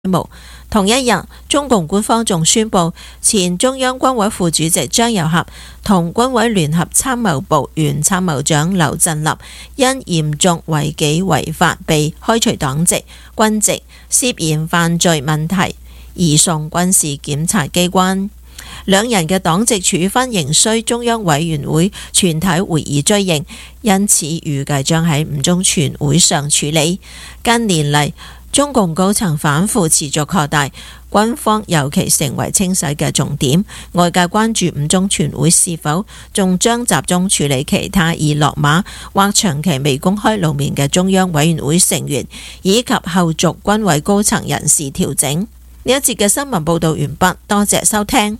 幕。同一日，中共官方仲宣布，前中央軍委副主席張又俠同軍委聯合參謀部原參謀長劉振立因嚴重違紀違法被開除黨籍、軍籍，涉嫌犯罪問題移送軍事檢察機關。兩人嘅黨籍處分仍需中央委員會全體會議追認，因此預計將喺五中全會上處理。近年嚟，中共高層反腐持續擴大，軍方尤其成為清洗嘅重點。外界關注五中全會是否仲將集中處理其他已落馬或長期未公開露面嘅中央委員會成員，以及後續軍委高層人事調整。呢一節嘅新聞報導完畢，多謝收聽。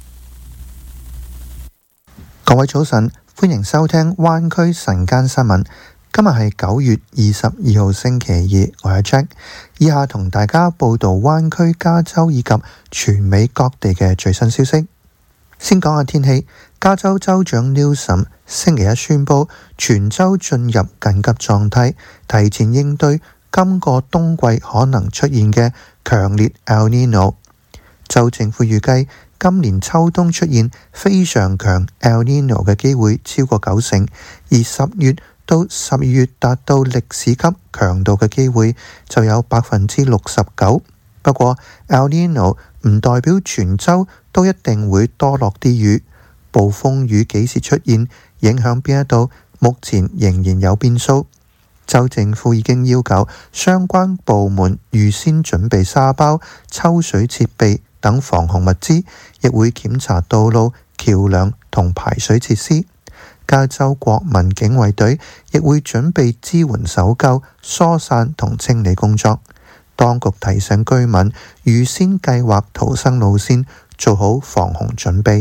各位早晨，歡迎收聽灣區晨間新聞。今日係9月22號星期二，我係 Jack， 以下同大家報道灣區、加州以及全美各地嘅最新消息。先講下天氣，加州州長 Newsom 星期一宣布全州進入緊急狀態，提前應對今個冬季可能出現嘅強烈 El Nino。州政府預計今年秋冬出現非常強 El Nino 嘅機會超過90%，而10月到12月達到歷史級強度嘅機會就有69%。不過 El Nino 唔代表全州都一定會多落啲雨，暴風雨幾時出現，影響邊一度，目前仍然有變數。州政府已經要求相關部門預先準備沙包、抽水設備等防洪物資，亦會檢查道路、橋樑同排水設施。加州國民警衛隊亦會準備支援搜救、疏散同清理工作。當局提醒居民預先計劃逃生路線，做好防洪準備。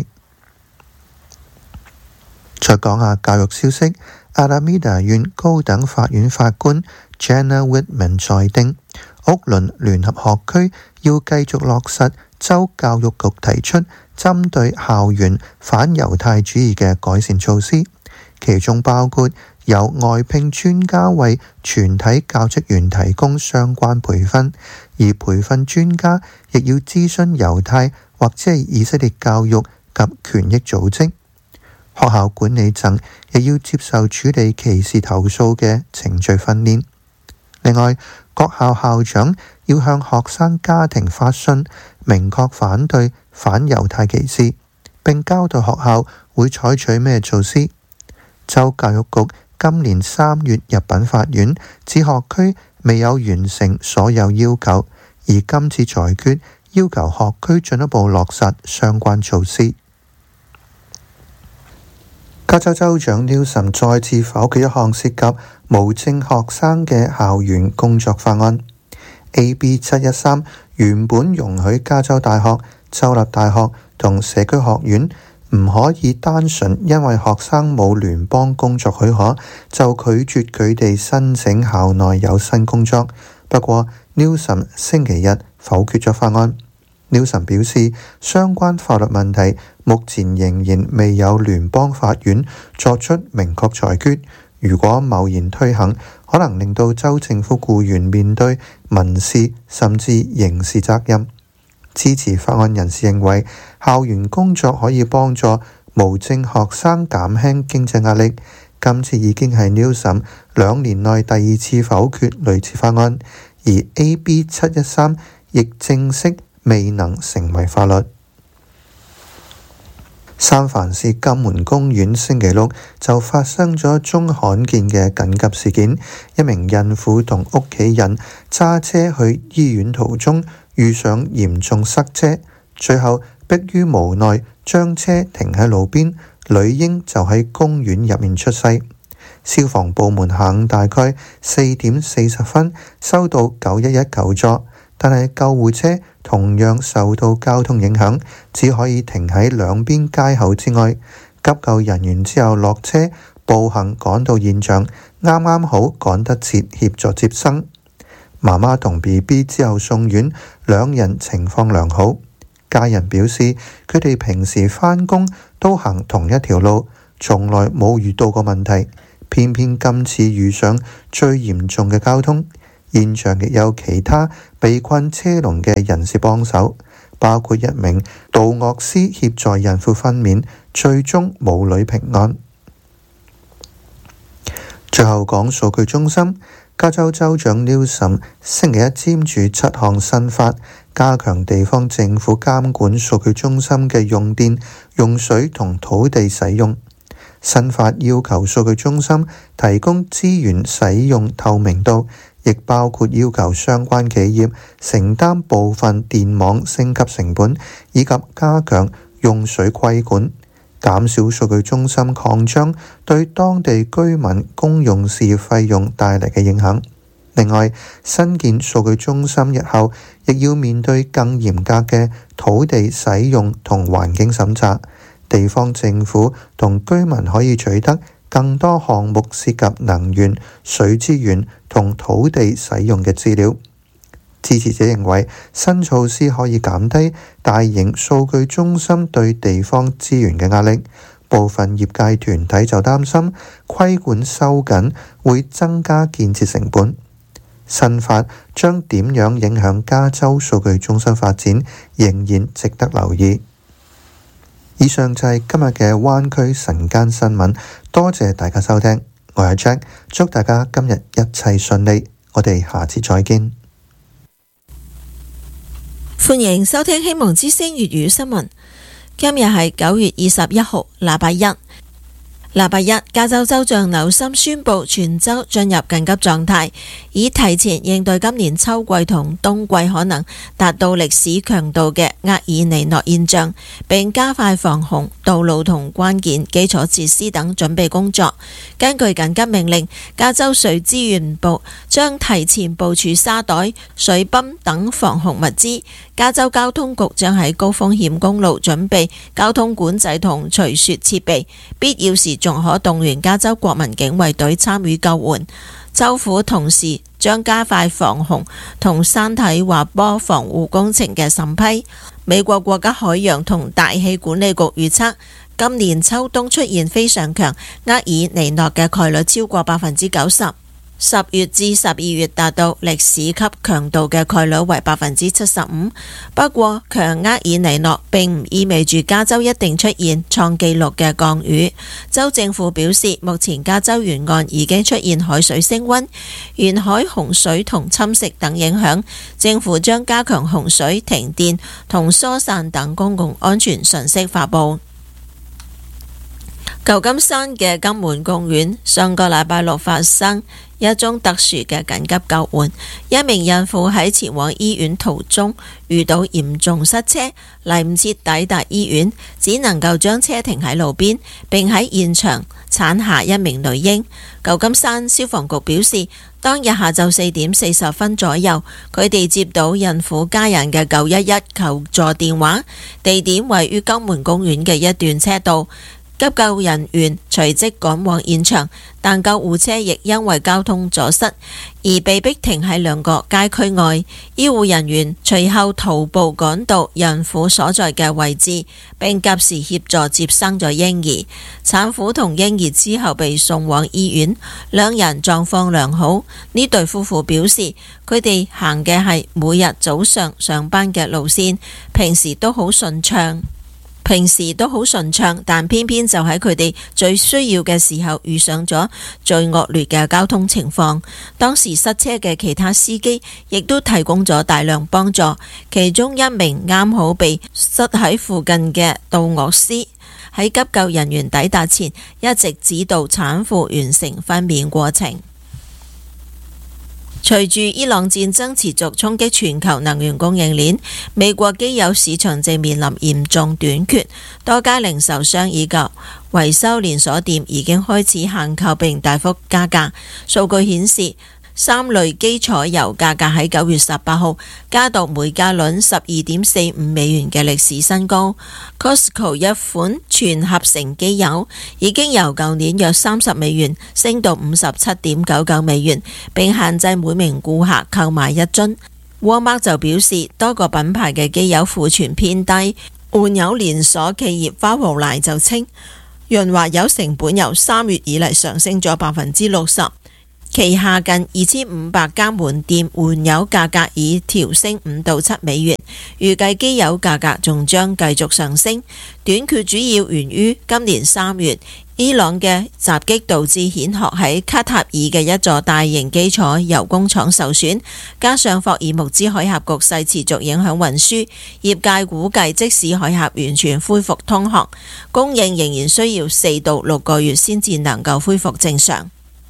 再講下教育消息，阿拉米達縣高等法院法官 Jana Whitman 裁定，屋崙聯合學區要繼續落實州教育局提出針對校園反猶太主義嘅改善措施，其中包括由外聘專家為全體教職員提供相關培訓，而培訓專家亦要諮詢猶太或者係以色列教育及權益組織。學校管理層亦要接受處理歧視投訴嘅程序訓練。另外，各校校長要向學生家庭發信，明確反對反猶太歧視，並交代學校會採取咩措施。州教育局今年3月入稟法院，指學區未有完成所有要求，而今次裁決要求學區進一步落實相關措施。加州州長 Newsom 再次否決一項涉及無證學生嘅校園工作法案。AB 713原本容許加州大學、州立大學同社區學院唔可以單純因為學生冇聯邦工作許可就拒絕佢哋申請校內有薪工作。不過 Newsom 星期日否決咗法案。Newsom 表示，相關法律問題目前仍然未有聯邦法院作出明確裁決。如果貿然推行，可能令到州政府僱員面對民事甚至刑事責任。支持法案人士認為，校園工作可以幫助無證學生減輕經濟壓力。今次已經係 Newsom 2年內第2次否決類似法案，而 AB 713亦正式未能成為法律。三藩市金門公園星期六就發生咗宗罕見嘅緊急事件，一名孕婦同屋企人揸車去醫院途中遇上嚴重塞車，最後迫於無奈將車停喺路邊，女嬰就喺公園入面出世。消防部門下午大概4點40分收到911求助，但係救護車同樣受到交通影響，只可以停喺兩邊街口之外。急救人員之後落車步行趕到現場，啱啱好趕得切協助接生。媽媽同 BB 之後送院，兩人情況良好。家人表示佢哋平時返工都行同一條路，從來冇遇到過問題，偏偏今次遇上最嚴重嘅交通。而現場亦有其他被困車龍嘅人士幫手，包括一名導樂師協助孕婦分娩，最終母女平安。最後講數據中心，加州州長 Newsom 星期一簽署7項新法，加強地方政府監管數據中心嘅用電、用水同土地使用。新法要求數據中心提供資源使用透明度，亦包括要求相關企業承擔部分電網升級成本，以及加強用水規管，減少數據中心擴張對當地居民公用事業費用帶嚟嘅影響。另外，新建數據中心日後亦要面對更嚴格嘅土地使用同環境審查。地方政府同居民可以取得更多項目涉及能源、水資源同土地使用嘅資料。支持者認為新措施可以減低大型數據中心對地方資源嘅壓力。部分業界團體就擔心規管收緊會增加建設成本。新法將點樣影響加州數據中心發展，仍然值得留意。以上就係今日嘅灣區晨間新聞，多謝大家收聽，我係 Jack， 祝大家今日一切順利，我哋下次再見。 歡迎收聽希望之聲粵語新聞，今日係9月21號，禮拜一。禮拜一，加州州長紐森宣布全州進入緊急狀態，以提前應對今年秋季同冬季可能達到歷史強度嘅厄爾尼諾現象，並加快防洪、道路同關鍵基礎設施等準備工作。根據緊急命令，加州水資源部將提前部署沙袋、水泵等防洪物資。加州交通局將喺高風險公路準備交通管制同除雪設備，必要時仲可動員加州國民警衛隊參與救援。州府同時將加快防洪同山體滑坡防護工程嘅審批。美國國家海洋同大氣管理局預測，今年秋冬出現非常強厄爾尼諾嘅概率超過90%。10月至12月達到歷史級強度嘅概率為75%。不過，強厄爾尼諾並唔意味住加州一定出現創紀錄嘅降雨。州政府表示，目前加州沿岸已經出現海水升溫、沿海洪水同侵蝕等影響。政府將加強洪水、停電同疏散等公共安全信息發佈。舊金山嘅金門公園上個禮拜六發生一宗特殊嘅緊急救援，一名孕婦喺前往醫院途中遇到嚴重塞車，嚟唔切抵達醫院，只能夠將車停喺路邊，並喺現場產下一名女嬰。舊金山消防局表示，當日下晝4點40分左右，佢哋接到孕婦家人嘅911求助電話，地點位於金門公園嘅一段車道。急救人員隨即趕往現場，但救護車亦因為交通阻塞而被逼停喺兩個街區外。醫護人員隨後徒步趕到孕婦所在嘅位置，並及時協助接生咗嬰兒。產婦同嬰兒之後被送往醫院，兩人狀況良好。呢對夫婦表示，佢哋行嘅係每日早上上班嘅路線，平時都好順暢，但偏偏就喺佢哋最需要嘅時候遇上咗最惡劣嘅交通情況。當時塞車嘅其他司機亦都提供咗大量幫助，其中一名啱好被塞喺附近嘅導樂師喺急救人員抵達前一直指導產婦完成分娩過程。隨住伊朗戰爭持續衝擊全球能源供應鏈，美國機油市場正面臨嚴重短缺，多家零售商以及維修連鎖店已經開始限購並大幅加價。數據顯示，三類基礎油價格喺9月18號加到每加侖12.45美元嘅歷史新高。Costco 一款全合成機油已經由舊年約30美元升到57.99美元，並限制每名顧客購買1樽。Walmart 就表示，多個品牌嘅機油庫存偏低。換油連鎖企業花豪萊就稱，潤滑油成本由3月以嚟上升咗60%。 旗下近2500家門店換油價格已調升5到7美元，預計機油價格仲將繼續上升。短缺主要源於今年3月伊朗嘅襲擊導致蜆殼喺卡塔爾嘅一座大型基礎油工廠受損，加上霍爾木茲海峽局勢持續影響運輸，業界估計即使海峽完全恢復通航，供應仍然需要4到6個月先至能夠恢復正常。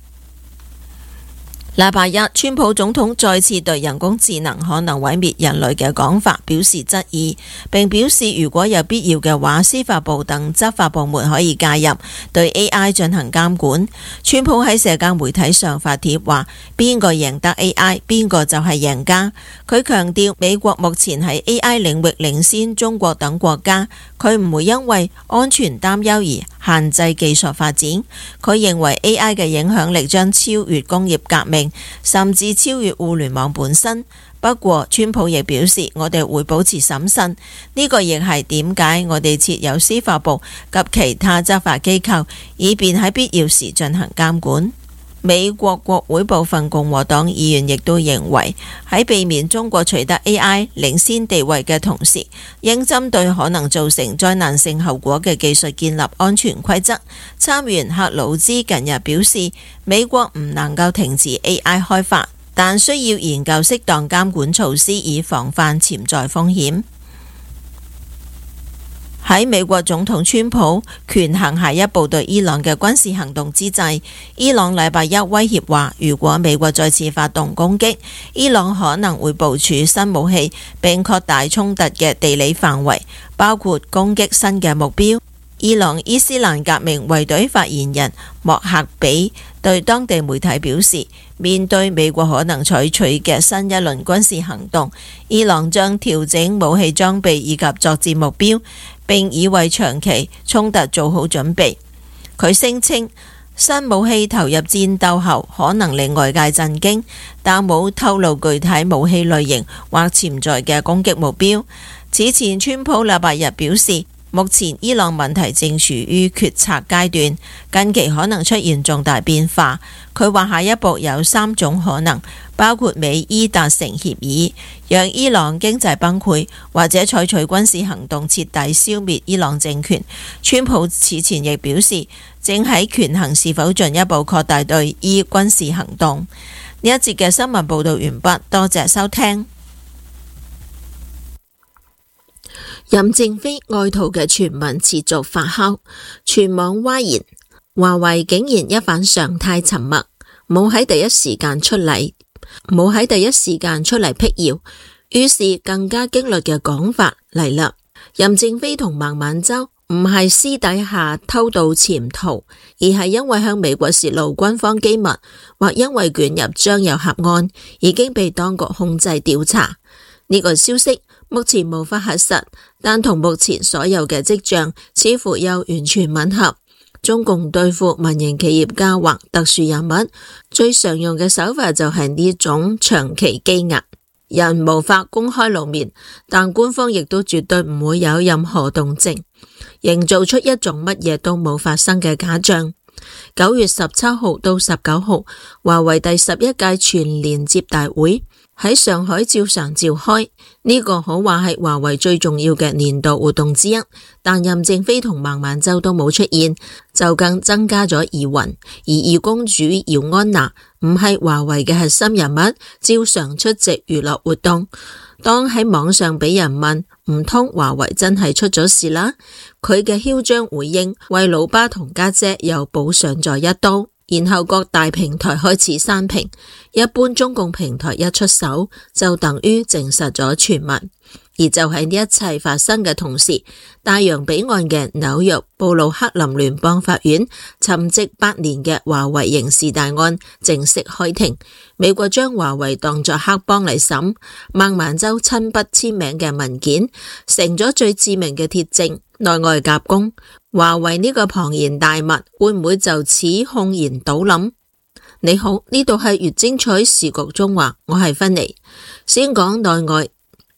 禮拜一，川普總統再次對人工智能可能毀滅人類嘅講法表示質疑，並表示如果有必要嘅話，司法部等執法部門可以介入對 AI 進行監管。川普喺社交媒體上發帖話：邊個贏得 AI， 邊個就係贏家。佢強調美國目前喺 AI 領域領先中國等國家，佢唔會因為安全擔憂而限制技術發展。佢認為 AI 嘅影響力將超越工業革命，甚至超越互聯網本身。不過，川普亦表示，我哋會保持審慎。呢個亦係點解我哋設有司法部及其他執法機構，以便喺必要時進行監管。美國國會部分共和黨議員亦都認為，喺避免中國取得 AI 領先地位嘅同時，應針對可能造成災難性後果嘅技術建立安全規則。參議員克魯茲近日表示，美國唔能夠停止 AI 開發，但需要研究適當監管措施以防範潛在風險。喺美國總統川普權衡下一步對伊朗嘅軍事行動之際，伊朗禮拜一威脅話，如果美國再次發動攻擊，伊朗可能會部署新武器並擴大衝突嘅地理範圍，包括攻擊新嘅目標。伊朗伊斯蘭革命衛隊發言人莫克比對當地媒體表示，面對美國可能採取嘅新一輪軍事行動，伊朗將調整武器裝備以及作戰目標，並已為長期衝突做好準備。佢聲稱新武器投入戰鬥後可能令外界震驚，但冇透露具體武器類型或潛在嘅攻擊目標。此前，川普禮拜日表示，目前伊朗問題正處於決策階段，近期可能出現重大變化。佢話下一步有3種可能，包括美伊達成協議，讓伊朗經濟崩潰，或者採取軍事行動徹底消滅伊朗政權。川普此前亦表示，正喺權衡是否進一步擴大對伊軍事行動。呢一節嘅新聞報道完畢，多謝收聽。任正非愛徒嘅傳聞持續發酵，全網譁然。華為竟然一反常態沉默，冇喺第一時間出嚟闢謠，於是更加激烈嘅講法嚟啦。任正非同孟晚舟唔係私底下偷渡潛逃，而係因為向美國泄露軍方機密，或因為捲入張又俠案，已經被當局控制調查。呢個消息目前無法核實，但同目前所有嘅跡象似乎又完全吻合。中共對付民營企業家或特殊人物最常用嘅手法就係呢種長期羈押，人無法公開露面，但官方亦都絕對唔會有任何動靜，營造出一種乜嘢都冇發生嘅假象。9月17號到19號，華為第11屆全年接大會喺上海照常召開，呢個可話係華為最重要嘅年度活動之一，但任正非同孟晚舟都冇出現，就更增加咗疑雲。而二公主姚安娜唔係華為嘅核心人物，照常出席娛樂活動。當喺網上俾人問唔通華為真係出咗事啦，佢嘅囂張回應為老爸同家姐又補上咗一刀。然後各大平台開始刪評，一般中共平台一出手就等於證實咗傳聞。而就喺呢一切發生嘅同時，大洋彼岸嘅紐約布魯克林聯邦法院沉寂8年嘅華為刑事大案正式開庭，美國將華為當作黑幫嚟審，孟晚舟親筆簽名嘅文件成咗最致命嘅鐵證，內外夾攻。華為呢個龐然大物會唔會就此轟然倒冧？你好，呢度係越精彩時局中華，我係芬妮。先講內外，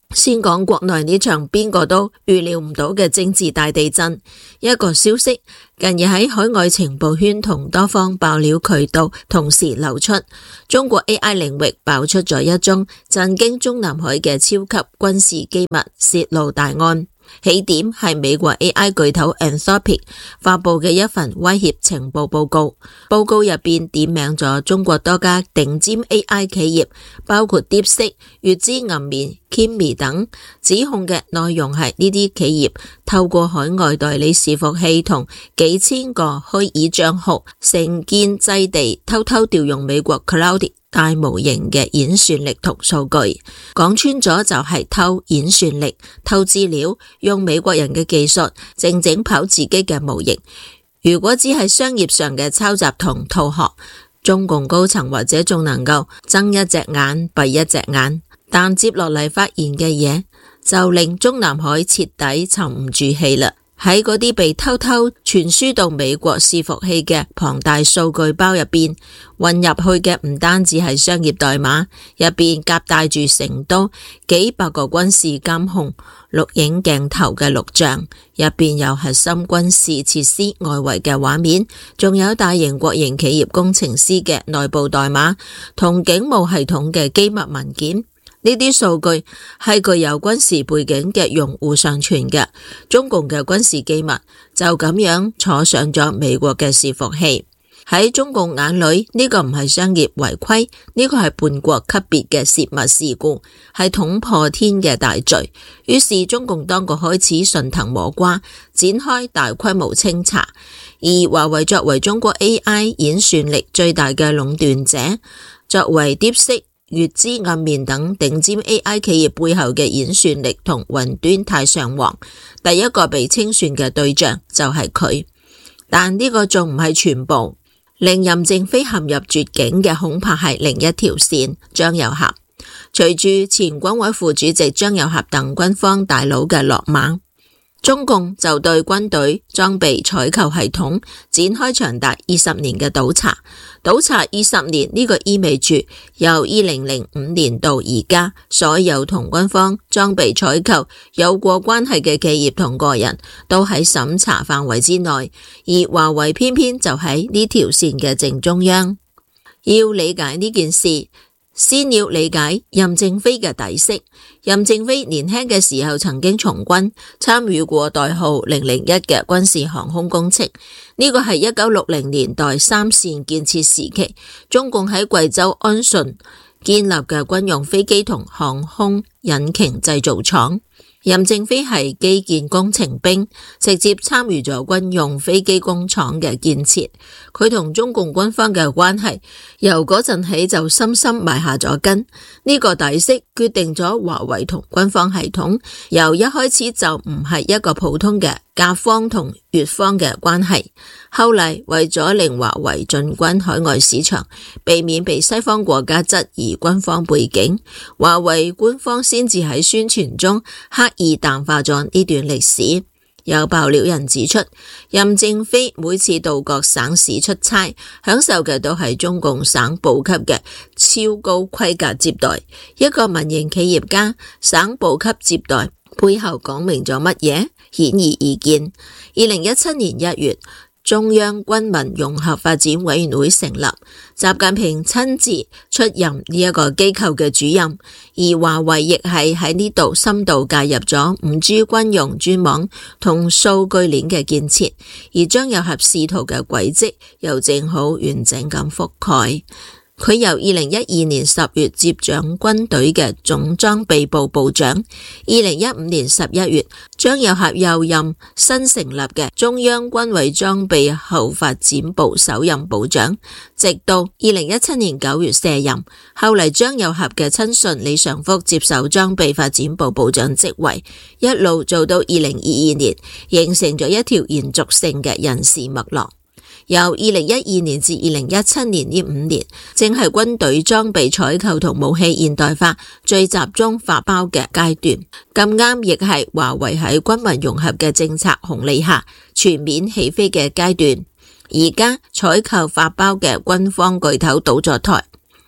先講國內呢場邊個都預料唔到嘅政治大地震。一個消息近日喺海外情報圈同多方爆料渠道同時流出，中國 AI 領域爆出咗一宗震驚中南海嘅超級軍事機密洩露大案。起點係美國 AI 巨頭 Anthropic 發佈嘅一份威脅情報報告，報告入邊點名咗中國多家頂尖 AI 企業，包括 DeepSeek、月之銀面、Kimi 等，指控嘅內容係呢啲企業透過海外代理伺服器同幾千個虛擬賬號，成建制地偷偷調用美國 Cloud大模型嘅演算力同數據，講穿咗就係偷演算力、偷資料，用美國人嘅技術整跑自己嘅模型。如果只係商業上嘅抄襲同逃學，中共高層或者仲能夠睜一隻眼閉一隻眼，但接落嚟發現嘅嘢就令中南海徹底沉唔住氣啦。喺嗰啲被偷偷傳輸到美國伺服器嘅龐大數據包入邊，混入去嘅唔單止係商業代碼，入邊夾帶住成都幾百個軍事監控錄影鏡頭嘅錄像，入邊有核心軍事設施外圍嘅畫面，仲有大型國營企業工程師嘅內部代碼同警務系統嘅機密文件。呢啲數據係具有軍事背景嘅用戶上傳嘅，中共嘅軍事機密就咁樣坐上咗美國嘅伺服器。喺中共眼裏，呢個唔係商業違規，呢個係叛國級別嘅洩密事故，係捅破天嘅大罪。於是中共當局開始順藤摸瓜，展開大規模清查。而華為作為中國 AI 演算力最大嘅壟斷者，作為 DeepSeek、月之銀面等頂尖 AI 企業背後嘅演算力同雲端太上皇，第一個被清算嘅對象就係佢。但呢個仲唔係全部，令任正非陷入絕境嘅恐怕係另一條線——張又俠。隨住前軍委副主席張又俠等軍方大佬嘅落馬，中共就對軍隊裝備採購系統展開長達20年嘅倒查。倒查20年，呢個意味住由2005年到而家，所有同軍方裝備採購有過關係嘅企業同個人都喺審查範圍之內，而華為偏偏就喺呢條線嘅正中央。要理解呢件事，先要理解任正非嘅底色。任正非年輕嘅時候曾經從軍，參與過代號001嘅軍事航空工程。呢個係1960年代三線建設時期，中共喺貴州安順建立嘅軍用飛機同航空引擎製造廠。任正非係基建工程兵，直接參與咗軍用飛機工廠嘅建設。佢同中共軍方嘅關係由嗰陣起就深深埋下咗根。呢個底色決定咗華為同軍方系統由一開始就唔係一個普通嘅甲方同乙方嘅關係。後嚟為咗令華為進軍海外市場，避免被西方國家質疑軍方背景，華為官方先至喺宣傳中刻意淡化咗呢段歷史。有爆料人指出，任正非每次到各省市出差，享受嘅都係中共省部級嘅超高規格接待。一個民營企業家省部級接待背後講明咗乜嘢？顯而易見。2017年1月，中央軍民融合發展委員會成立，習近平親自出任呢一個機構嘅主任，而華為亦係喺呢度深度介入咗 5G 軍用專網同數據鏈嘅建設，而張又俠仕途嘅軌跡又正好完整咁覆蓋。佢由2012年10月接掌軍隊嘅總裝備部部長，2015年11月，張又俠又任新成立嘅中央軍委裝備後發展部首任部長，直到2017年9月卸任。後嚟張又俠嘅親信李尚福接手裝備發展部部長職位，一路做到2022年，形成咗一條延續性嘅人事脈絡。由2012年至2017年呢5年，正係軍隊裝備採購同武器現代化最集中發包嘅階段，咁啱亦係華為喺軍民融合嘅政策紅利下全面起飛嘅階段。而家採購發包嘅軍方巨頭倒咗台，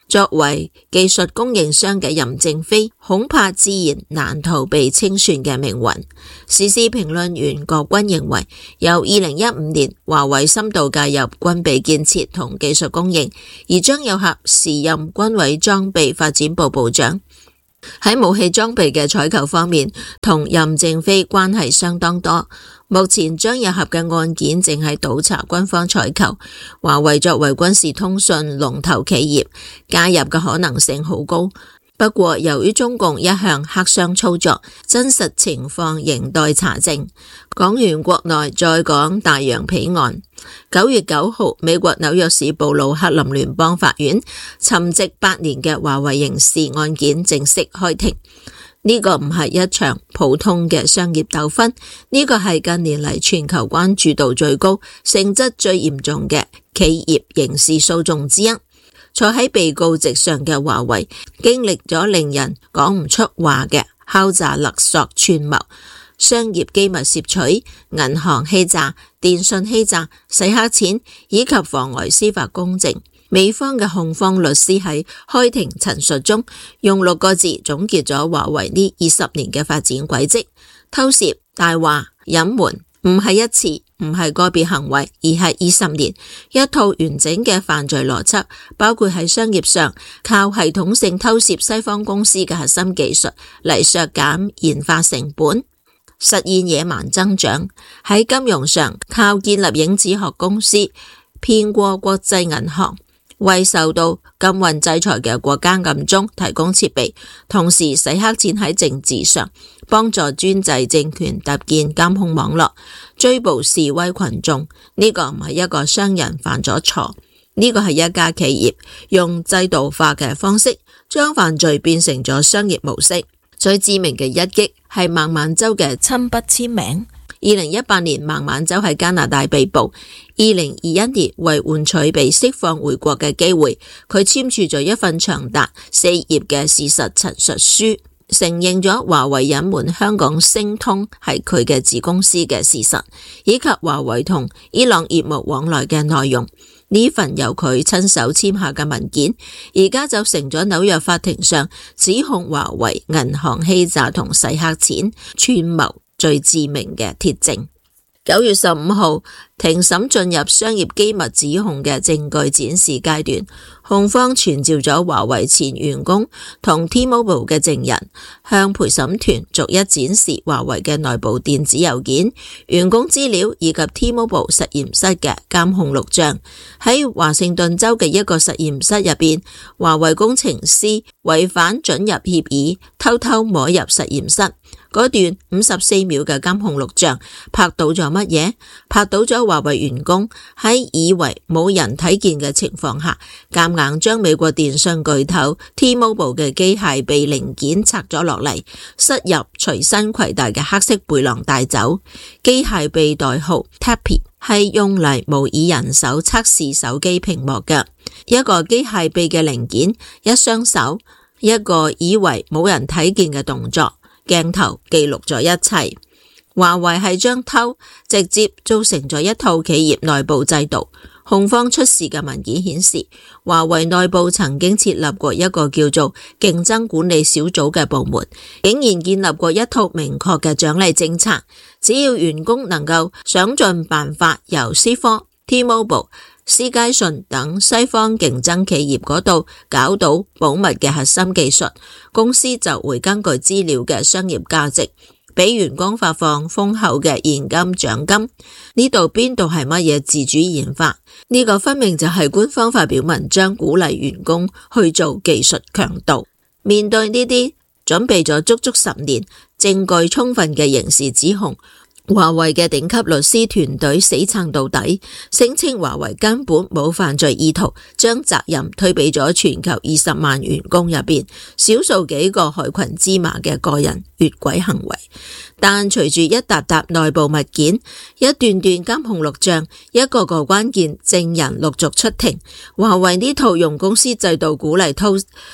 作為技術供應商嘅任正非，恐怕自然難逃被清算嘅命運。時事評論員郭軍認為，由2015年華為深度介入軍備建設同技術供應，而張又俠時任軍委裝備發展部部長，喺武器裝備嘅採購方面同任正非關係相當多。目前張又俠嘅案件正喺倒查軍方採購，華為作為軍事通訊龍頭企業，介入嘅可能性好高。不過由於中共一向黑箱操作，真實情況仍待查證。講完國內，再講大洋彼岸。9月9號，美國紐約市布魯克林聯邦法院沉寂8年嘅華為刑事案件正式開庭。呢個唔係一場普通嘅商業糾紛，呢個係近年嚟全球關注度最高、性質最嚴重嘅企業刑事訴訟之一。坐喺被告席上嘅華為，經歷咗令人講唔出話嘅敲詐勒索串謀、商業機密竊取、銀行欺詐、電信欺詐、洗黑錢以及妨礙司法公正。美方嘅控方律師喺開庭陳述中用6個字總結咗華為呢20年嘅發展軌跡：偷竊、大話、隱瞞，唔係一次，唔係個別行為，而係20年一套完整嘅犯罪邏輯，包括喺商業上靠系統性偷竊西方公司嘅核心技術嚟削減研發成本，實現野蠻增長；喺金融上靠建立影子學公司騙過國際銀行，為受到禁運制裁嘅國家暗中提供設備，同時洗黑錢；喺政治上幫助專制政權搭建監控網絡，追捕示威群眾。呢個唔係一個商人犯咗錯，呢個係一家企業用制度化嘅方式將犯罪變成咗商業模式。最致命嘅一擊係孟晚舟嘅親筆簽名。2018年孟晚舟喺加拿大被捕，2021年為換取被釋放回國嘅機會，佢簽署咗一份長達4頁嘅事實陳述書，承認咗華為隱瞞香港星通係佢嘅子公司嘅事實，以及華為同伊朗業務往來嘅內容。呢份由佢親手簽下嘅文件，而家就成咗紐約法庭上指控華為銀行欺詐同洗黑錢串謀最致命嘅鐵證。9月15號，庭審進入商業機密指控嘅證據展示階段，控方傳召咗華為前員工同 T-Mobile 嘅證人，向陪審團逐一展示華為嘅內部電子郵件、員工資料以及 T-Mobile 實驗室嘅監控錄像。喺華盛頓州嘅一個實驗室入邊，華為工程師違反准入協議，偷偷摸入實驗室。嗰段54秒嘅監控錄像拍到咗乜嘢？拍到咗華為員工喺以為冇人睇見嘅情況下，夾硬將美國電信巨頭 T-Mobile 嘅機械臂零件拆咗落嚟，塞入隨身攜帶嘅黑色背囊帶走。機械臂代號 Tappy 係用嚟模擬人手測試手機屏幕嘅一個機械臂嘅零件，一雙手，一個以為冇人睇見嘅動作。鏡頭記錄咗一切。華為係將偷直接做成咗一套企業內部制度。控方出示嘅文件顯示，華為內部曾經設立過一個叫做競爭管理小組嘅部門，竟然建立過一套明確嘅獎勵政策，只要員工能夠想盡辦法由思科、T-Mobile、思佳訊等西方競爭企業嗰度搞到保密嘅核心技術，公司就會根據資料嘅商業價值，俾員工發放豐厚嘅現金獎金。呢度邊度係乜嘢自主研發？呢個分明就係官方發表文章鼓勵員工去做技術強盜。面對呢啲準備咗足足10年、證據充分嘅刑事指控，華為嘅頂級律師團隊死撐到底，聲稱華為根本冇犯罪意圖，將責任推俾咗全球20萬員工入邊少數幾個害群之馬嘅個人越軌行為。但隨住一沓沓內部物件、一段段監控錄像、一個個關鍵證人陸續出庭，華為呢套用公司制度鼓勵偷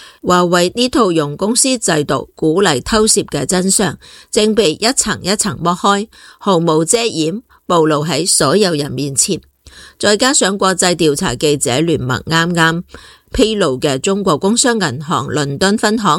竊嘅真相，正被一層一層剝開，毫無遮掩，暴露喺所有人面前。再加上國際調查記者聯盟啱啱披露嘅中國工商銀行倫敦分行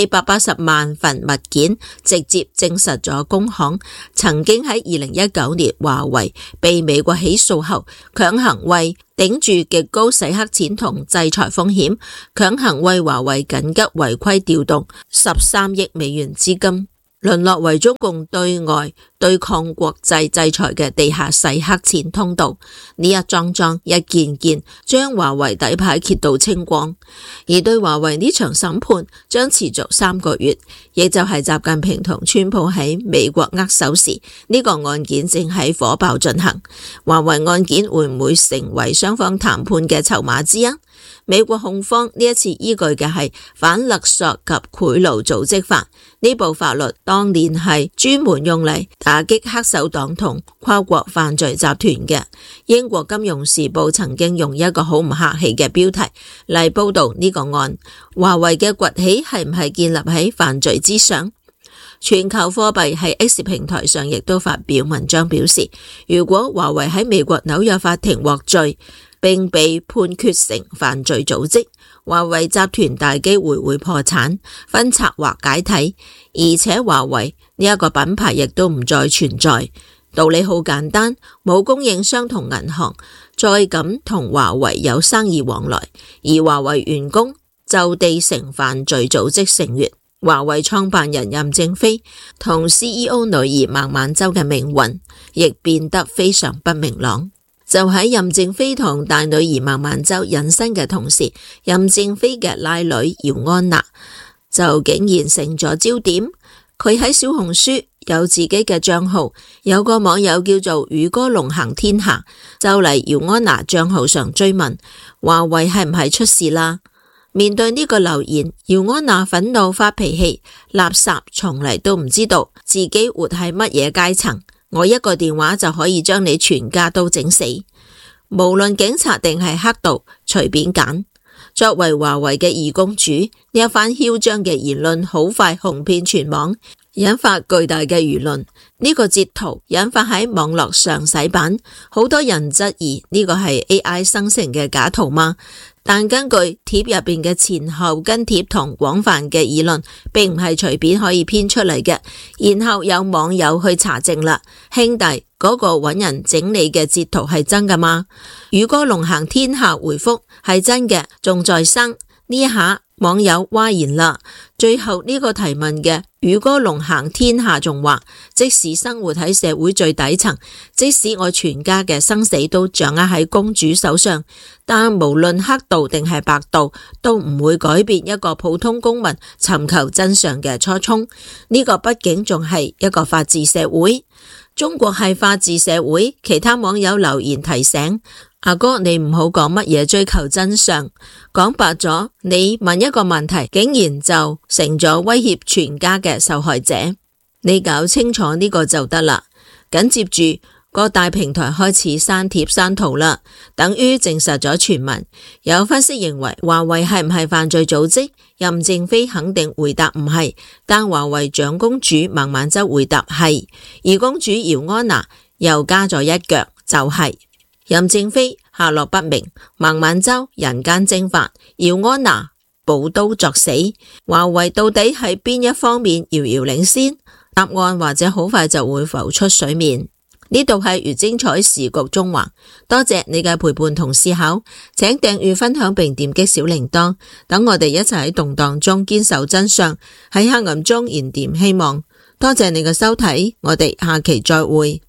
480萬份物件，直接證實咗工行曾經喺2019年華為被美國起訴後，強行為頂住極高洗黑錢同制裁風險，強行為華為緊急違規調動13億美元資金，淪落為中共對外對抗國際制裁嘅地下洗黑錢通道。呢一樁樁一件件將華為底牌揭到清光，而對華為呢場審判將持續3個月，亦就係習近平同川普喺美國握手時，呢個案件正喺火爆進行。華為案件會唔會成為雙方談判嘅籌碼之一？美國控方呢一次依據嘅係反勒索及賄賂組織法，呢部法律當年係專門用嚟打擊黑手黨同跨國犯罪集團嘅。英國金融時報曾經用一個好唔客氣嘅標題嚟報道呢個案，華為嘅崛起係唔係建立喺犯罪之上？全球貨幣喺 X 平台上亦都發表文章表示，如果華為喺美國紐約法庭獲罪並被判決成犯罪組織，華為集團大機會會破產、分拆或解體，而且華為呢一個品牌亦都唔再存在。道理好簡單，冇供應商同銀行再敢同華為有生意往來，而華為員工就地成犯罪組織成員。華為創辦人任正非同 CEO 女兒孟晚舟嘅命運亦變得非常不明朗。就喺任正非同大女兒孟晚舟隱身嘅同時，任正非嘅拉女姚安娜就竟然成咗焦點。佢喺小紅書有自己嘅賬號，有個網友叫做宇哥龍行天下就嚟姚安娜賬號上追問華為係唔係出事啦。面對呢個留言，姚安娜憤怒發脾氣，垃圾從嚟都唔知道自己活喺乜嘢階層，我一個電話就可以將你全家都整死，無論警察定係黑道，隨便揀。作為華為嘅二公主，呢一番囂張嘅言論好快紅遍全網，引發巨大嘅輿論。呢個截圖引發喺網絡上洗版，好多人質疑呢個係 AI 生成嘅假圖嗎？但根據貼入邊嘅前後跟貼同廣泛嘅議論，並唔係隨便可以編出嚟嘅。然後有網友去查證啦，兄弟，嗰個揾人整理嘅截圖係真㗎嗎？宇哥龍行天下回覆係真嘅，仲在生。呢一下網友嘩然啦。最後呢個提問嘅宇哥龍行天下仲話，即使生活喺社會最底層，即使我全家嘅生死都掌握喺公主手上，但無論黑道定係白道，都唔會改變一個普通公民尋求真相嘅初衷。呢個畢竟仲係一個法治社會，中國係法治社會。其他網友留言提醒，阿哥你唔好講乜嘢追求真相，講白咗，你問一個問題，竟然就成咗威脅全家嘅受害者。你搞清楚呢個就得啦。緊接住各大平台開始刪帖刪圖啦，等於證實咗傳聞。有分析認為華為係唔係犯罪組織？任正非肯定回答唔係，但華為長公主孟晚舟回答係，二公主姚安娜又加咗一腳，就係任正非下落不明，孟晚舟人間蒸發，姚安娜補刀作死。華為到底喺邊一方面遙遙領先？答案或者好快就會浮出水面。呢度係越精彩時局中環，多謝你嘅陪伴同思考，請訂閱分享並點擊小鈴鐺，等我哋一齊喺動盪中堅守真相，喺黑暗中燃點希望。多謝你嘅收睇，我哋下期再會。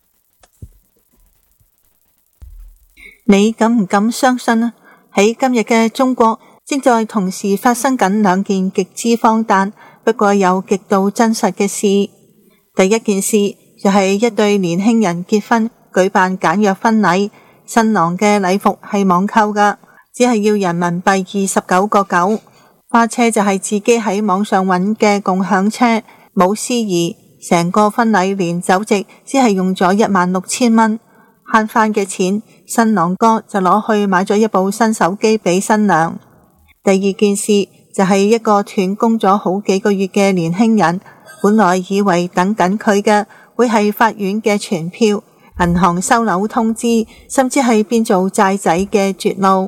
你敢唔敢相信啊？喺今日嘅中國，正在同時發生緊兩件極之荒誕，不過又極度真實嘅事。第一件事就係一對年輕人結婚，舉辦簡約婚禮，新郎嘅禮服係網購噶，只係要人民幣29個9，花車就係自己喺網上揾嘅共享車，冇司儀，成個婚禮連酒席只係用咗16000蚊，慳翻嘅錢，新郎哥就攞去買咗一部新手機俾新娘。第二件事就係一個斷供咗好幾個月嘅年輕人，本來以為等緊佢嘅會係法院嘅傳票、銀行收樓通知，甚至係變做債仔嘅絕路。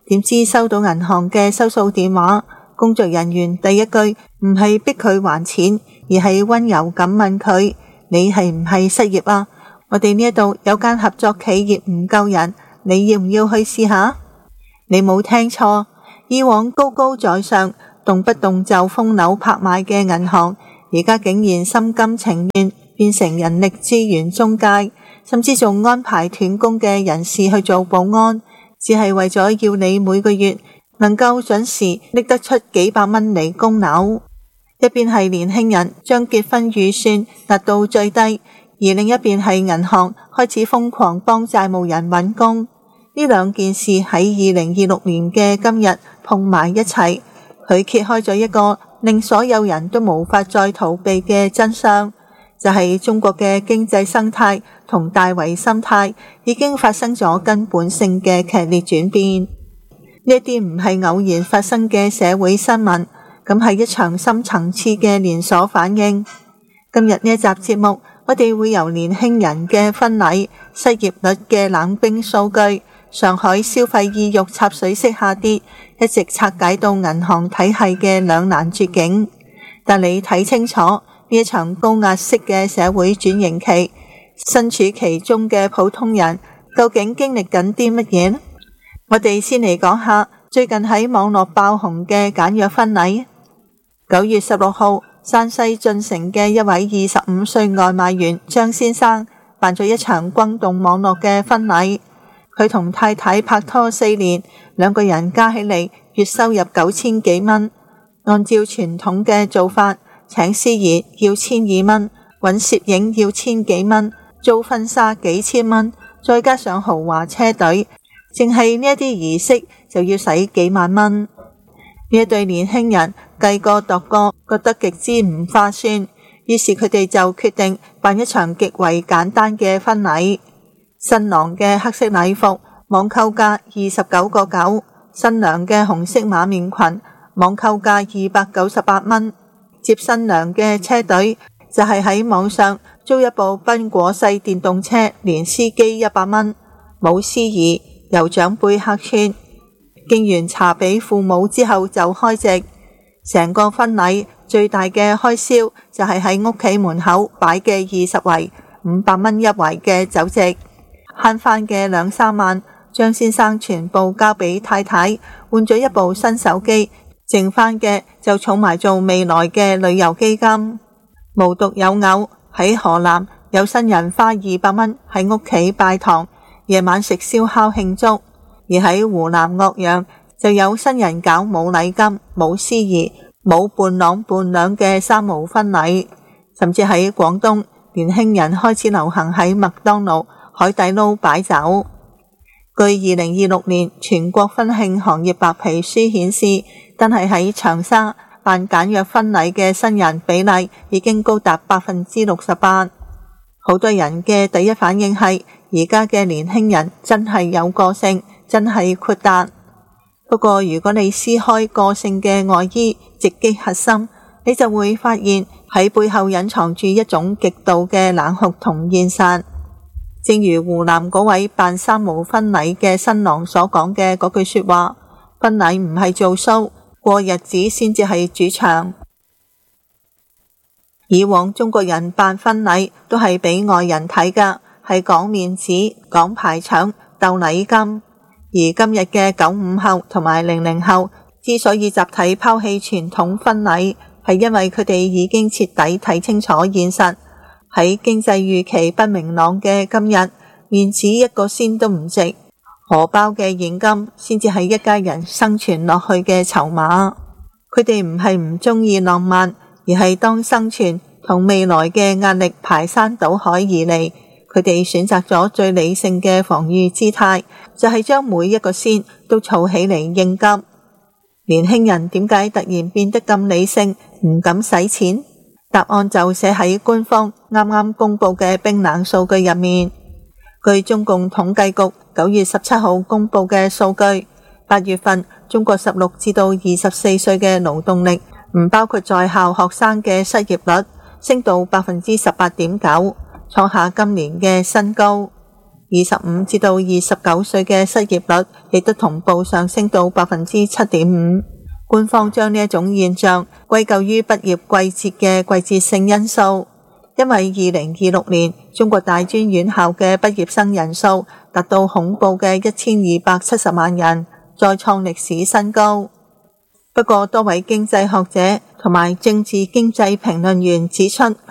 點知收到銀行嘅收數電話，工作人員第一句唔係逼佢還錢，而係溫柔咁問佢：你係唔係失業啊？我哋呢度有間合作企業唔夠人，你要唔要去試下？你冇聽錯，以往高高在上，動不動就封樓拍賣嘅銀行，而家竟然心甘情願變成人力資源中介，甚至仲安排斷供嘅人士去做保安，只係為咗要你每個月能夠準時拎得出幾百蚊嚟供樓。一邊係年輕人將結婚預算達到最低，而另一邊係銀行開始瘋狂幫債務人揾工。呢兩件事喺2026年嘅今日碰埋一齊，佢揭開咗一個令所有人都無法再逃避嘅真相，就係中國嘅經濟生態同大圍心態已經發生咗根本性嘅劇烈轉變。呢一啲唔係偶然發生嘅社會新聞，咁係一場深層次嘅連鎖反應。今日呢一集節目，我哋會由年輕人嘅婚禮、失業率嘅冷冰數據、上海消費意欲插水式下跌，一直拆解到銀行體系嘅兩難絕境。但你睇清楚呢一場高壓式嘅社會轉型期，身處其中嘅普通人究竟經歷緊啲乜嘢呢？我哋先嚟講下最近喺網絡爆紅嘅簡約婚禮。9月16號，山西晉城嘅一位25歲外賣員張先生辦咗一場轟動網絡嘅婚禮。佢同太太拍拖4年，兩個人加起嚟月收入9000幾蚊。按照傳統嘅做法，請司儀要1200蚊，揾攝影要1000幾蚊，租婚紗幾千蚊，再加上豪華車隊，淨係呢一啲儀式就要使幾萬蚊。呢一對年輕人計過度過，覺得極之唔划算，於是佢哋就決定辦一場極為簡單嘅婚禮。新郎嘅黑色禮服網購價29個9，新娘嘅紅色馬面裙網購價298蚊。接新娘嘅車隊就係喺網上租一部賓果系電動車，連司機100蚊，冇司儀，由長輩客串。經完茶俾父母之後就開席。成個婚禮最大嘅開銷就係喺屋企門口擺嘅20圍500蚊一圍嘅酒席。慳翻嘅2-3萬，張先生全部交俾太太，換咗一部新手機，剩翻嘅就儲埋做未來嘅旅遊基金。無獨有偶，喺河南有新人花200蚊喺屋企拜堂，夜晚食燒烤慶祝；而喺湖南岳陽就有新人搞冇禮金、冇司儀、冇伴郎伴娘嘅三無婚禮。甚至喺廣東，年輕人開始流行喺麥當勞、海底撈擺酒。據2026年全國婚慶行業白皮書顯示，單係喺長沙辦簡約婚禮嘅新人比例已經高達68%。好多人嘅第一反應係，而家嘅年輕人真係有個性，真係豁達。不過如果你撕開個性嘅外衣，直擊核心，你就會發現喺背後隱藏住一種極度嘅冷酷同現實。正如湖南嗰位辦三無婚禮嘅新郎所講嘅嗰句說話，婚禮唔係做 show， 過日子先至係主場。以往中國人辦婚禮都係俾外人睇㗎，係講面子、講排場、鬥禮金。而今日嘅95後同埋00後之所以集體拋棄傳統婚禮，係因為佢哋已經徹底睇清楚現實。喺經濟預期不明朗嘅今日，面子一個仙都唔值，荷包嘅現金先至係一家人生存落去嘅籌碼。佢哋唔係唔中意浪漫，而係當生存同未來嘅壓力排山倒海而嚟，佢哋選擇咗最理性嘅防禦姿態，就係將每一個仙都儲起嚟應急。年輕人點解突然變得咁理性，唔敢使錢？答案就寫喺官方啱啱公布嘅冰冷數據入面。據中共統計局9月17號公布嘅數據，8月份中國16至到24歲嘅勞動力唔包括在校學生嘅失業率升到18.9%，創下今年嘅新高。 25至到29歲嘅失業率亦都同步上升到 7.5%。官方將呢一種現象歸咎於畢業季節嘅季節性因素，因為2026年中國大專院校嘅畢業生人數達到恐怖嘅1270萬人，再創歷史新高。不過多位經濟學者同埋政治經濟評論員指出，呢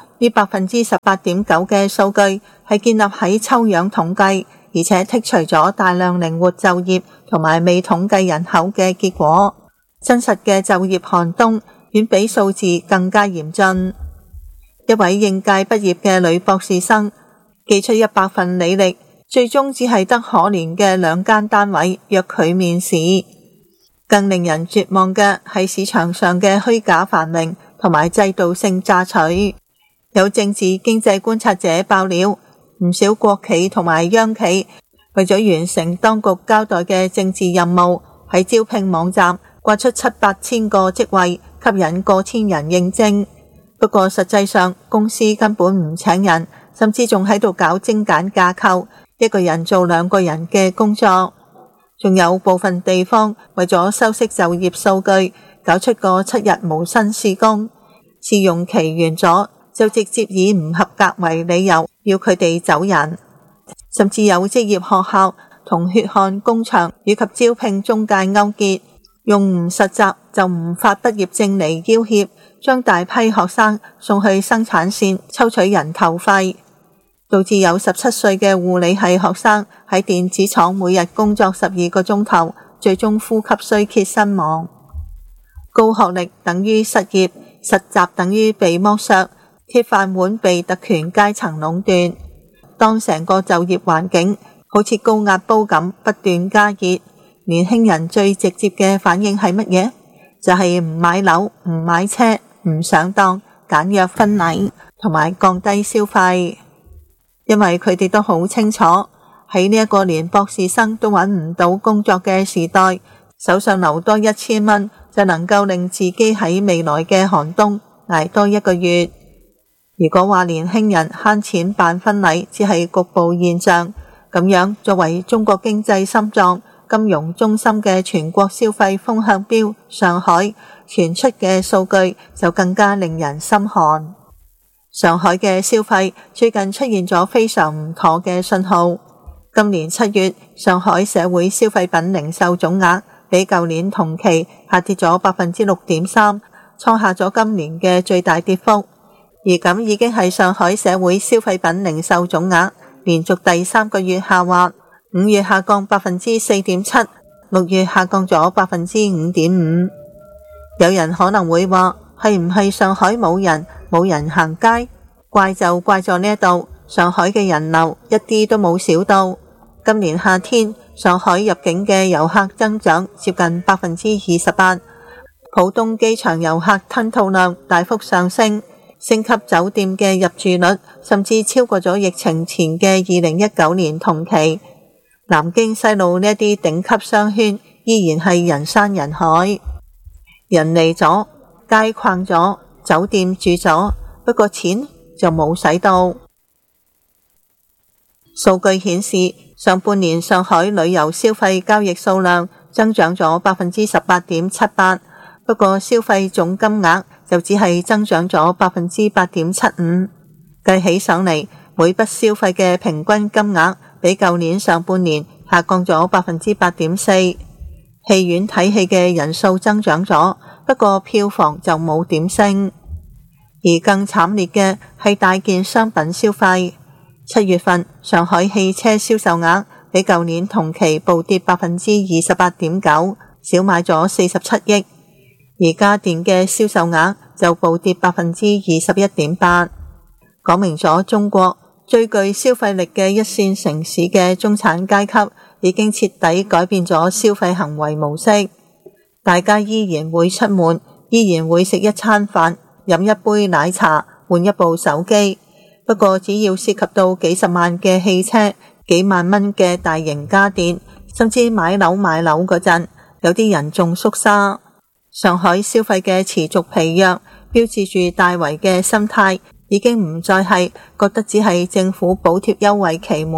18.9% 嘅數據係建立喺抽樣統計，而且剔除咗大量靈活就業同埋未統計人口嘅結果。真實嘅就業寒冬遠比數字更加嚴峻。一位應屆畢業嘅女博士生寄出100份履歷，最終只係得可憐嘅2間單位約佢面試。更令人絕望嘅係市場上嘅虛假繁榮同埋制度性榨取。有政治經濟觀察者爆料，唔少國企同埋央企為咗完成當局交代嘅政治任務，喺招聘網站掛出700-8千個職位，吸引過千人應徵。不過實際上公司根本唔請人，甚至仲喺度搞精簡架構，一個人做2個人嘅工作。仲有部分地方為咗修飾就業數據，搞出個7日無薪試工，試用期完咗就直接以唔合格為理由要佢哋走人。甚至有職業學校同血汗工場以及招聘中介勾結，用唔實習就唔發畢業證嚟要挾，將大批學生送去生產線抽取人頭費，導致有17歲嘅護理系學生喺電子廠每日工作12個鐘頭，最終呼吸衰竭身亡。高學歷等於失業，實習等於被剝削，鐵飯碗被特權階層壟斷。當成個就業環境好似高壓煲咁不斷加熱，年輕人最直接嘅反應係乜嘢？就係唔買樓、唔買車、唔上當、簡約婚禮同埋降低消費。因為佢哋都好清楚，喺呢一個連博士生都揾唔到工作嘅時代，手上留多1000蚊就能夠令自己喺未來嘅寒冬捱多1個月。如果話年輕人慳錢辦婚禮只係局部現象，咁樣作為中國經濟心臟、金融中心嘅全國消費風向標上海傳出嘅數據就更加令人心寒。上海嘅消費最近出現咗非常唔妥嘅信號。今年7月，上海社會消費品零售總額比舊年同期下跌咗 6.3%， 創下咗今年嘅最大跌幅。而咁已經係上海社會消費品零售總額連續第3個月下滑，5月下降 4.7%， 6月下降咗 5.5%。有人可能會話，係唔係上海冇人行街？怪就怪在呢一度，上海嘅人流一啲都冇少到。今年夏天，上海入境嘅遊客增長接近 28%， 浦東機場遊客吞吐量大幅上升。星級酒店嘅入住率甚至超過咗疫情前嘅2019年同期。南京西路呢一啲頂級商圈依然係人山人海，人嚟咗，街逛咗，酒店住咗，不過錢就冇使到。數據顯示，上半年上海旅遊消費交易數量增長咗 18.78%， 不過消費總金額就只係增長咗 8.75%， 計起上嚟，每筆消費嘅平均金額比舊年上半年下降咗 8.4%。戲院睇戲嘅人數增長咗，不過票房就冇點升。而更慘烈嘅係大件商品消費。7月份上海汽車銷售額比舊年同期暴跌 28.9%， 少買咗47億。而家電嘅銷售額就暴跌 21.8%， 講明咗中國最具消費力嘅一線城市嘅中產階級已經徹底改變咗消費行為模式。大家依然會出門，依然會食一餐飯，飲一杯奶茶，換一部手機。不過只要涉及到幾十萬嘅汽車、幾萬蚊嘅大型家電，甚至買樓嗰陣，有啲人仲縮沙。上海消費嘅持續疲弱，標誌住大圍嘅心態已經唔再係覺得只係政府補貼優惠期滿，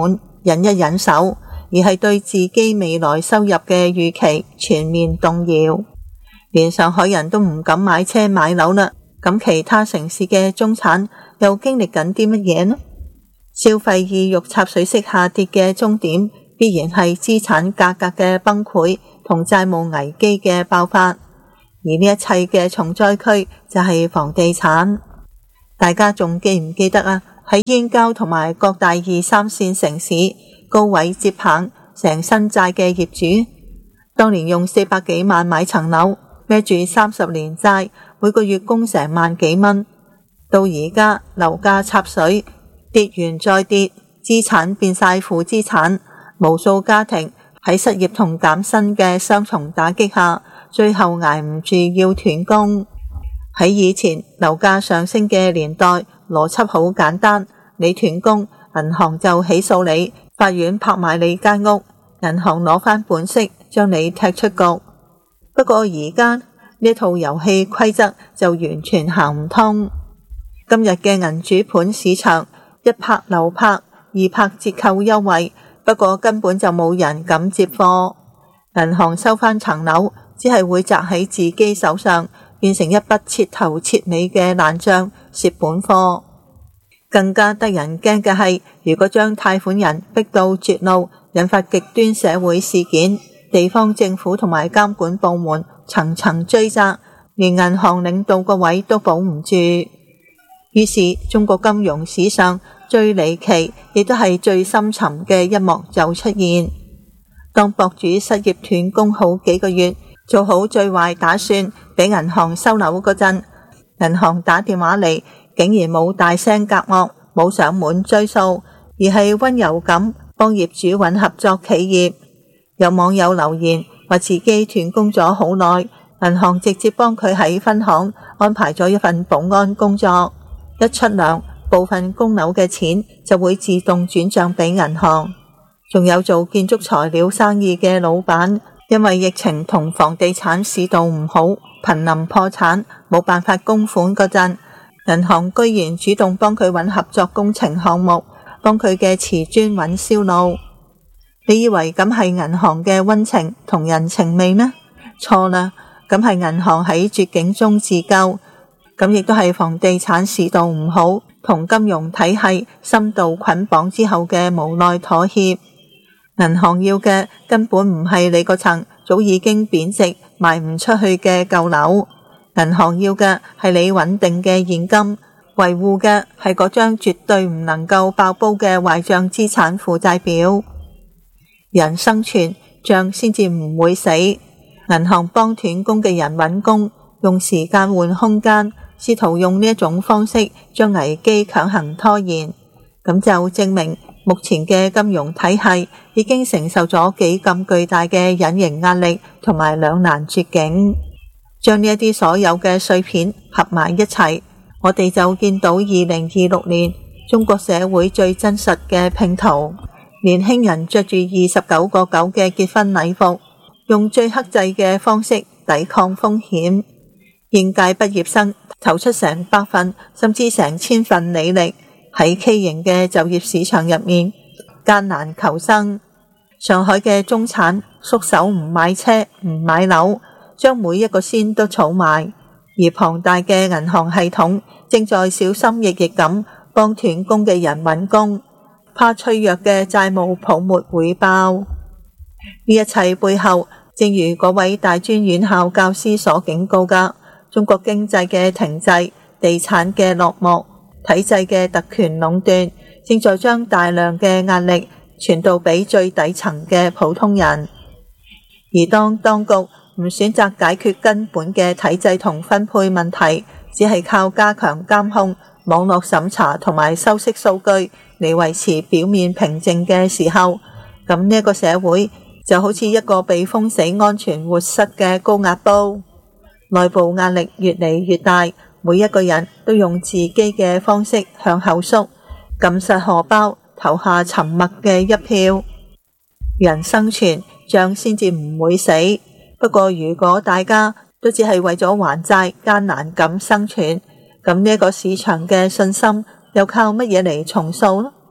忍一忍手，而係對自己未來收入嘅預期全面動搖。連上海人都唔敢買車買樓啦，咁其他城市嘅中產又經歷緊啲乜嘢呢？消費意欲插水式下跌嘅終點，必然係資產價格嘅崩潰同債務危機嘅爆發，而呢一切嘅重災區就係房地產。大家仲記唔記得啊？喺燕郊同埋各大2、3線城市高位接棒成身債嘅業主，當年用400幾萬買層樓，孭住30年債，每個月供成萬幾蚊。到而家樓價插水，跌完再跌，資產變晒負資產，無數家庭喺失業同減薪嘅雙重打擊下，最後捱唔住要斷供。喺以前樓價上升嘅年代，邏輯好簡單，你斷供，銀行就起訴你，法院拍賣你間屋，銀行攞返本息將你踢出局。不過而家呢套遊戲規則就完全行唔通。今日嘅銀主盤市場，一拍樓拍，2拍折扣優惠，不過根本就冇人敢接貨。銀行收返層樓，只係會砸喺自己手上，變成一筆徹頭徹尾嘅爛賬，蝕本貨。更加得人驚嘅係，如果將貸款人逼到絕路，引發極端社會事件，地方政府同埋監管部門層層追責，連銀行領導個位都保唔住。於是中國金融史上最離奇亦都係最深沉嘅一幕就出現。當博主失業斷供好幾個月，做好最壞打算俾銀行收樓嗰陣，銀行打電話嚟，竟然冇大聲夾惡，冇上門追數，而係溫柔咁幫業主揾合作企業。有網友留言話自己斷供咗好耐，銀行直接幫佢喺分行安排咗一份保安工作，一出糧，部分供樓嘅錢就會自動轉賬俾銀行。仲有做建築材料生意嘅老闆，因為疫情同房地產市道唔好，瀕臨破產，冇辦法供款嗰陣，銀行居然主動幫佢揾合作工程項目，幫佢嘅瓷磚揾銷路。你以為咁係銀行嘅溫情同人情味咩？錯啦，咁係銀行喺絕境中自救，咁亦都係房地產市道唔好同金融體系深度捆綁之後嘅無奈妥協。銀行要嘅根本唔係你嗰層早已經貶值賣唔出去嘅舊樓，銀行要嘅係你穩定嘅現金，維護嘅係嗰張絕對唔能夠爆煲嘅壞賬資產負債表。人生存，賬先至唔會死。銀行幫斷供嘅人揾工，用時間換空間，試圖用呢一種方式將危機強行拖延，咁就證明目前嘅金融體系已經承受咗幾咁巨大嘅隱形壓力同埋兩難絕境。將呢一啲所有嘅碎片合埋一齊，我哋就見到2026年中國社會最真實嘅拼圖。年輕人着住29個9嘅結婚禮服，用最克制嘅方式抵抗風險。應屆畢業生投出成100份甚至成1000份履歷，喺畸形嘅就業市場入面艱難求生。上海嘅中產縮手唔買車唔買樓，將每一個仙都儲埋，而龐大嘅銀行系統正在小心翼翼咁幫斷供嘅人揾工，怕脆弱嘅債務泡沫會爆。呢一切背後，正如嗰位大專院校教師所警告嘅，中國經濟嘅停滯、地產嘅落寞、體制嘅特權壟斷，正在將大量嘅壓力傳到俾最底層嘅普通人。而當局唔選擇解決根本嘅體制同分配問題，只係靠加強監控、網絡審查同埋修飾數據嚟維持表面平靜嘅時候，咁呢個社會就好似一個被封死安全活塞嘅高壓煲，內部壓力越嚟越大，每一個人都用自己嘅方式向後縮，撳實荷包，投下沉默嘅一票。人生存，賬先至唔會死。不過如果大家都只係為咗還債艱難咁生存，咁呢個市場嘅信心又靠乜嘢嚟重塑呢？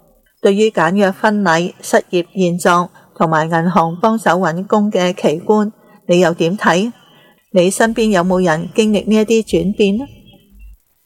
對於簡約婚禮、失業現狀同埋銀行幫手揾工嘅奇觀，你又點睇？你身邊有冇人經歷呢一啲轉變呢？